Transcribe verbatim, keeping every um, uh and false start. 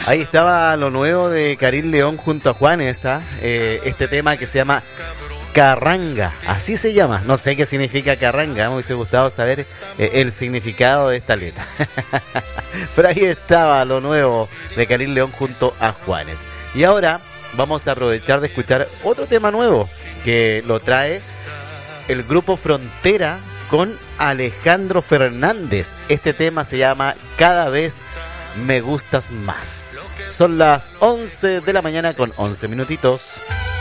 Ahí estaba lo nuevo de Karim León junto a Juanes, ¿ah? eh, este tema que se llama Carranga, así se llama. No sé qué significa carranga, me hubiese gustado saber eh, el significado de esta letra. Pero ahí estaba lo nuevo de Karim León junto a Juanes. Y ahora vamos a aprovechar de escuchar otro tema nuevo que lo trae el grupo Frontera con Alejandro Fernández. Este tema se llama Cada vez me gustas más. Son las once de la mañana con once minutitos.